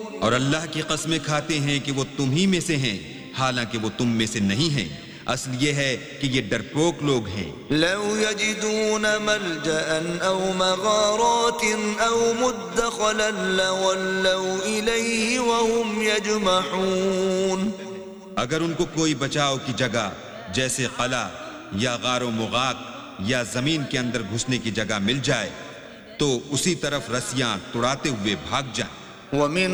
और अल्लाह की कसमें खाते हैं कि वो तुम ही में से हैं, हालांकि वो तुम में से नहीं हैं। असल ये है कि ये डरपोक लोग हैं। लौ यजिदून मलजअन औ मगारातिन औ मुद्दखलन लवल्लौ इलैहि वहुम यजमहून। अगर उनको कोई बचाव की जगह जैसे कला या गारो मुगाक या जमीन के अंदर घुसने की जगह मिल जाए तो उसी तरफ रस्सियां तुड़ाते हुए भाग जाएं।